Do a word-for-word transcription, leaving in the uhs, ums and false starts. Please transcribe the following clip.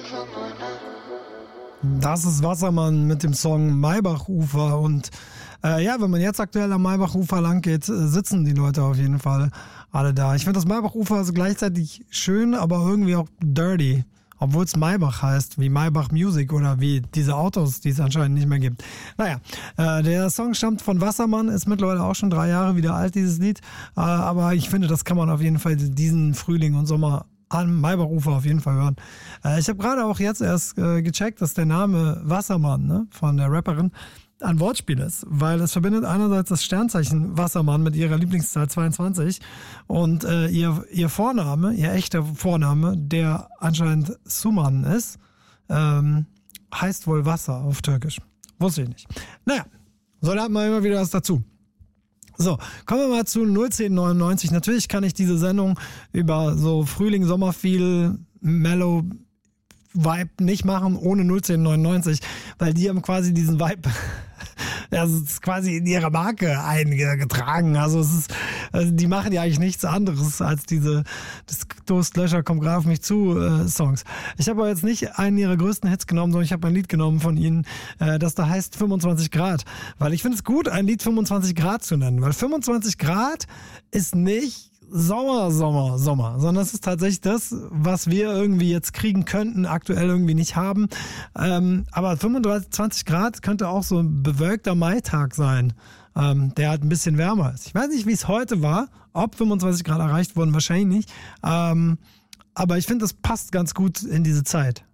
Das ist Wassermann mit dem Song Maybachufer und äh, ja, wenn man jetzt aktuell am Maybachufer lang geht, sitzen die Leute auf jeden Fall alle da. Ich finde das Maybachufer also gleichzeitig schön, aber irgendwie auch dirty, obwohl es Maybach heißt, wie Maybach Music oder wie diese Autos, die es anscheinend nicht mehr gibt. Naja, äh, der Song stammt von Wassermann, ist mittlerweile auch schon drei Jahre wieder alt, dieses Lied, äh, aber ich finde, das kann man auf jeden Fall diesen Frühling und Sommer am Maybachufer auf jeden Fall hören. Äh, ich habe gerade auch jetzt erst äh, gecheckt, dass der Name Wassermann, ne, von der Rapperin ein Wortspiel ist, weil es verbindet einerseits das Sternzeichen Wassermann mit ihrer Lieblingszahl zweiundzwanzig und äh, ihr, ihr Vorname, ihr echter Vorname, der anscheinend Suman ist, ähm, heißt wohl Wasser auf Türkisch. Wusste ich nicht. Naja, so lernt man immer wieder was dazu. So, kommen wir mal zu null zehn neunundneunzig. Natürlich kann ich diese Sendung über so Frühling, Sommer viel Mellow Vibe nicht machen ohne null zehn neunundneunzig, weil die haben quasi diesen Vibe, also es ist quasi in ihrer Marke eingetragen. Also es ist, also die machen ja eigentlich nichts anderes als diese das Durstlöscher, komm gerade auf mich zu äh, Songs. Ich habe aber jetzt nicht einen ihrer größten Hits genommen, sondern ich habe ein Lied genommen von ihnen, äh, das da heißt fünfundzwanzig Grad. Weil ich finde es gut, ein Lied fünfundzwanzig Grad zu nennen, weil fünfundzwanzig Grad ist nicht Sommer, Sommer, Sommer, sondern es ist tatsächlich das, was wir irgendwie jetzt kriegen könnten, aktuell irgendwie nicht haben. Ähm, aber fünfundzwanzig Grad könnte auch so ein bewölkter Maitag sein, ähm, der halt ein bisschen wärmer ist. Ich weiß nicht, wie es heute war, ob fünfundzwanzig Grad erreicht wurden, wahrscheinlich nicht. Ähm, aber ich finde, das passt ganz gut in diese Zeit.